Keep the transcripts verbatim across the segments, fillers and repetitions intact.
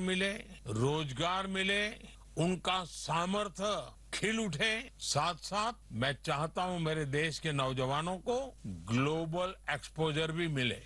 मिले, रोजगार मिले, उनका सामर्थ्य खिल उठे। साथ साथ मैं चाहता हूं मेरे देश के नौजवानों को ग्लोबल एक्सपोजर भी मिले।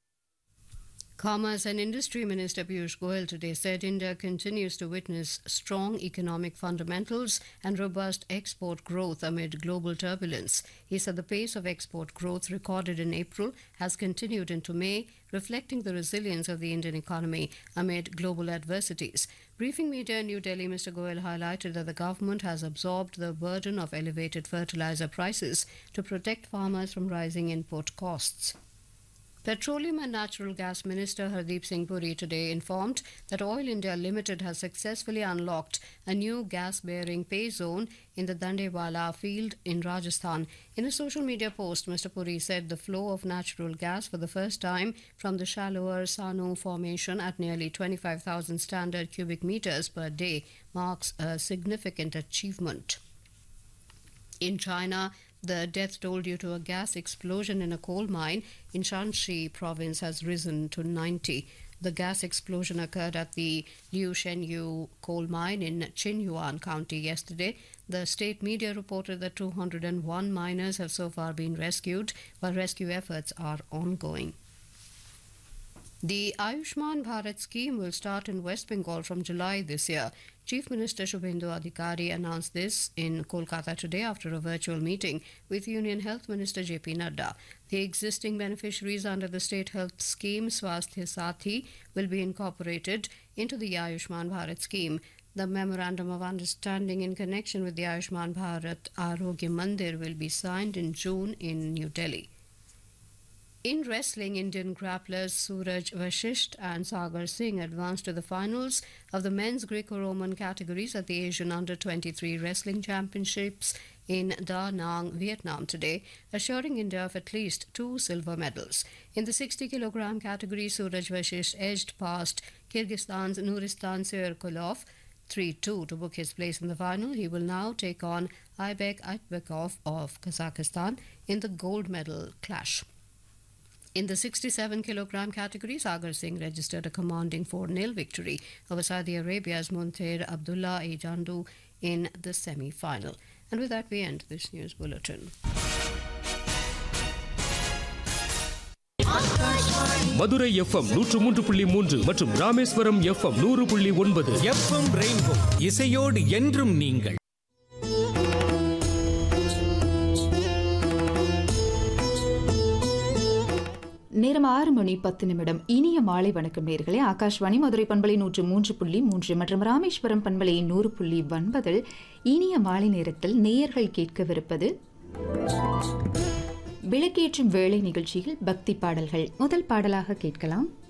Commerce and Industry Minister Piyush Goyal today said India continues to witness strong economic fundamentals and robust export growth amid global turbulence. He said the pace of export growth recorded in April has continued into May, reflecting the resilience of the Indian economy amid global adversities. Briefing media in New Delhi, Mister Goyal highlighted that the government has absorbed the burden of elevated fertilizer prices to protect farmers from rising input costs. Petroleum and Natural Gas Minister Hardeep Singh Puri today informed that Oil India Limited has successfully unlocked a new gas-bearing pay zone in the Dandewala field in Rajasthan. In a social media post, Mister Puri said the flow of natural gas for the first time from the shallower Sanu formation at nearly twenty-five thousand standard cubic meters per day marks a significant achievement. In China, the death toll due to a gas explosion in a coal mine in Shanxi province has risen to ninety. The gas explosion occurred at the Liu Shenyu coal mine in Qinyuan County yesterday. The state media reported that two hundred one miners have so far been rescued, while rescue efforts are ongoing. The Ayushman Bharat scheme will start in West Bengal from July this year. Chief Minister Shubhendu Adhikari announced this in Kolkata today after a virtual meeting with Union Health Minister J P Nadda. The existing beneficiaries under the state health scheme Swasthya Sathi will be incorporated into the Ayushman Bharat scheme. The memorandum of understanding in connection with the Ayushman Bharat Arogya Mandir will be signed in June in New Delhi. In wrestling, Indian grapplers Suraj Vashisht and Sagar Singh advanced to the finals of the men's Greco-Roman categories at the Asian Under twenty-three Wrestling Championships in Da Nang, Vietnam today, assuring India of at least two silver medals. In the sixty kilogram category, Suraj Vashisht edged past Kyrgyzstan's Nuristan Syrkulov three two to book his place in the final. He will now take on Aybek Aitbekov of Kazakhstan in the gold medal clash. In the sixty-seven kilogram category, Sagar Singh registered a commanding four nil victory over Saudi Arabia's Muntair Abdullah Ejandu in the semi-final. And with that, we end this news bulletin. Madurai FM நூற்று மூன்று புள்ளி மூன்று மற்றும் Rameswaram FM நூறு புள்ளி ஒன்பது. FM rainbow இசையோடு என்றும் நீங்கள். நேரம் ஆறு மணி பத்து நிமிடம். இனிய மாலை வணக்கம் நேர்களே. ஆகாஷ்வாணி மதுரை பண்பலை நூற்று மூன்று புள்ளி மூன்று மற்றும் ராமேஸ்வரம் பண்பலை நூறு புள்ளி ஒன்பதில் இனிய மாலை நேரத்தில் நேயர்கள் கேட்கவிருப்பது விளக்கேற்றும் வேளை நிகழ்ச்சியில் பக்தி பாடல்கள். முதல் பாடலாக கேட்கலாம்.